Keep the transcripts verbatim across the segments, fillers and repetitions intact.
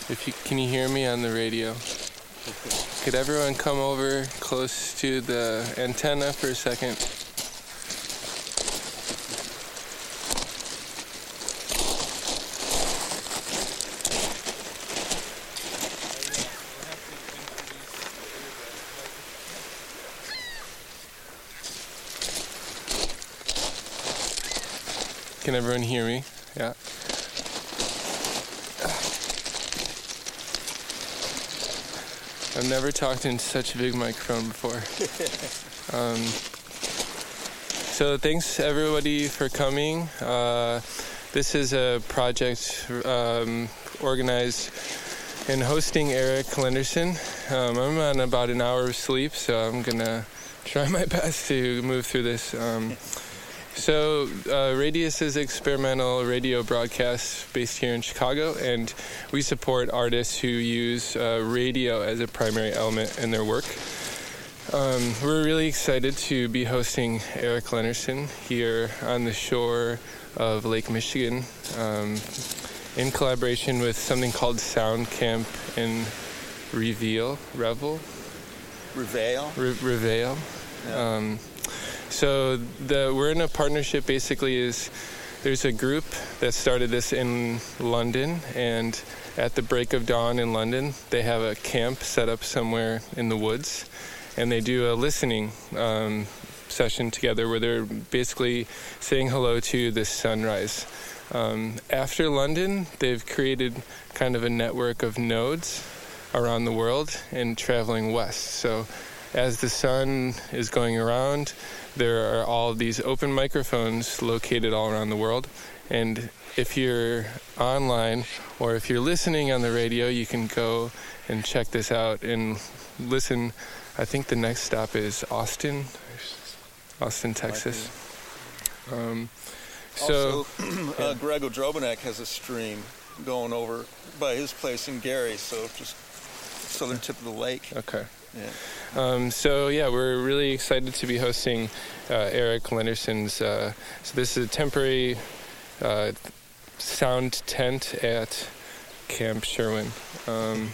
If you can you hear me on the radio? Could everyone come over close to the antenna for a second? Can everyone hear me? Yeah. I've never talked in such a big microphone before. um, so thanks everybody for coming. Uh, this is a project um, organized and hosting Eric Lenderson. Um, I'm on about an hour of sleep, so I'm gonna try my best to move through this. Um, So, uh, Radius is experimental radio broadcast based here in Chicago, and we support artists who use uh, radio as a primary element in their work. Um, we're really excited to be hosting Eric Lenderson here on the shore of Lake Michigan um, in collaboration with something called Sound Camp in Reveal, Revel? Reveal? Re- Reveal. Yeah. Um, So the we're in a partnership. Basically, is there's a group that started this in London, and at the break of dawn in London, they have a camp set up somewhere in the woods, and they do a listening um, session together where they're basically saying hello to the sunrise. Um, after London, they've created kind of a network of nodes around the world and traveling west. So as the sun is going around, there are all of these open microphones located all around the world. And if you're online or if you're listening on the radio, you can go and check this out and listen. I think the next stop is Austin, Austin, Texas. Um, so, also, uh, Greg Odrobanek has a stream going over by his place in Gary, so just southern tip of the lake. Okay. Yeah. Um, so yeah, we're really excited to be hosting uh, Eric Lenderson's. Uh, so this is a temporary uh, sound tent at Camp Sherwin. Um,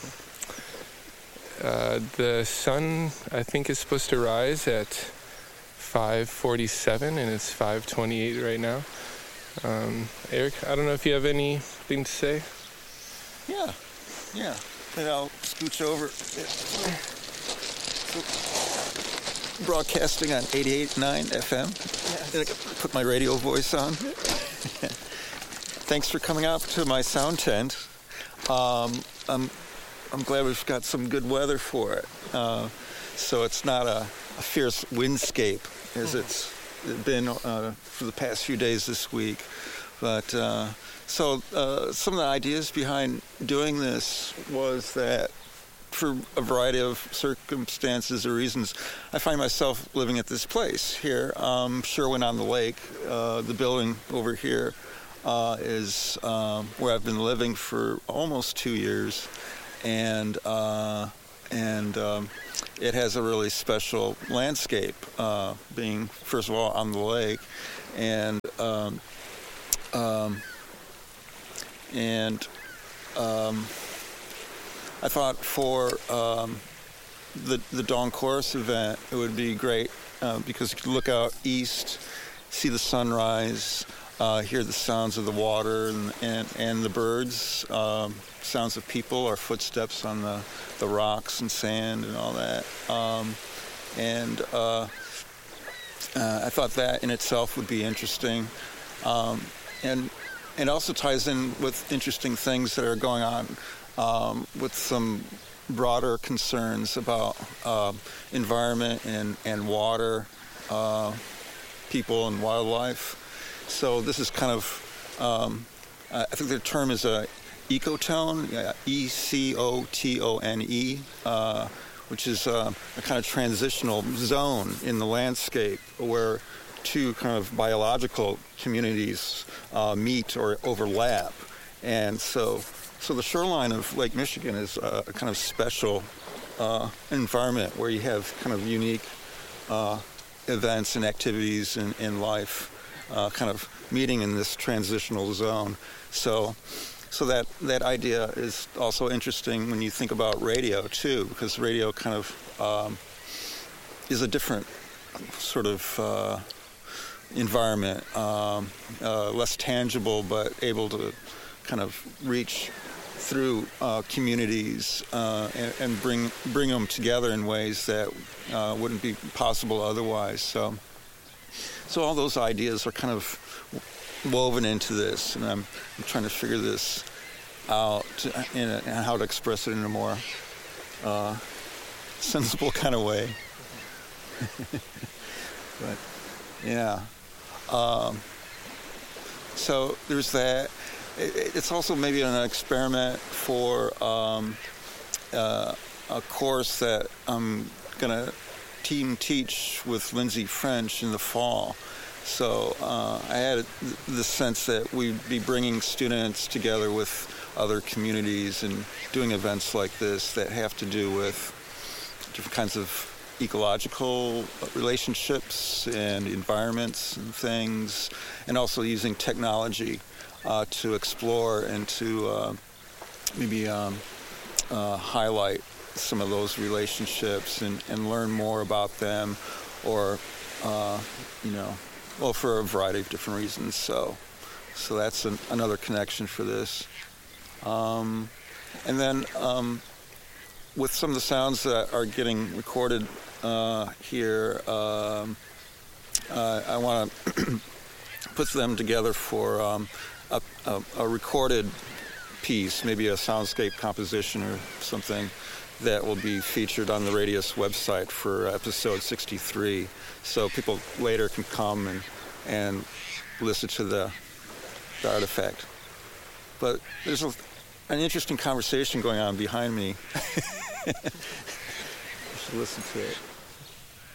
uh, the sun, I think, is supposed to rise at five forty-seven, and it's five twenty-eight right now. Um, Eric, I don't know if you have anything to say. Yeah, yeah. And I'll scooch over. Broadcasting on eighty-eight point nine F M. Yes. I can put my radio voice on. Thanks for coming out to my sound tent. Um, I'm I'm glad we've got some good weather for it. Uh, so it's not a, a fierce windscape as it's been uh, for the past few days this week. But uh, so uh, some of the ideas behind doing this was that for a variety of circumstances or reasons, I find myself living at this place here, um, Sherwin on the Lake. Uh, the building over here uh, is um, where I've been living for almost two years, and uh, and um, it has a really special landscape, uh, being first of all on the lake, and um, um, and. Um, I thought for um, the the Dawn Chorus event, it would be great uh, because you could look out east, see the sunrise, uh, hear the sounds of the water and and, and the birds, um, sounds of people or footsteps on the, the rocks and sand and all that. Um, and uh, uh, I thought that in itself would be interesting. Um, and it also ties in with interesting things that are going on Um, with some broader concerns about uh, environment and, and water, uh, people and wildlife. So this is kind of, um, I think the term is a ecotone, E C O T O N E, uh, which is uh, a kind of transitional zone in the landscape where two kind of biological communities uh, meet or overlap. And so So the shoreline of Lake Michigan is a, a kind of special uh, environment where you have kind of unique uh, events and activities in, in life uh, kind of meeting in this transitional zone. So so that, that idea is also interesting when you think about radio, too, because radio kind of um, is a different sort of uh, environment, um, uh, less tangible, but able to kind of reach through uh, communities uh, and, and bring bring them together in ways that uh, wouldn't be possible otherwise. So, so all those ideas are kind of woven into this, and I'm, I'm trying to figure this out in a, and how to express it in a more uh, sensible kind of way. But yeah, um, so there's that. It's also maybe an experiment for um, uh, a course that I'm going to team teach with Lindsay French in the fall. So uh, I had the sense that we'd be bringing students together with other communities and doing events like this that have to do with different kinds of ecological relationships and environments and things, and also using technology Uh, to explore and to uh, maybe um, uh, highlight some of those relationships and, and learn more about them, or uh, you know, well, for a variety of different reasons. So, so that's an, another connection for this. Um, and then um, with some of the sounds that are getting recorded uh, here, um, uh, I want to put them together for. Um, A, a, a recorded piece, maybe a soundscape composition or something, that will be featured on the Radius website for episode sixty-three. So people later can come and and listen to the, the artifact. But there's a, an interesting conversation going on behind me. You should listen to it.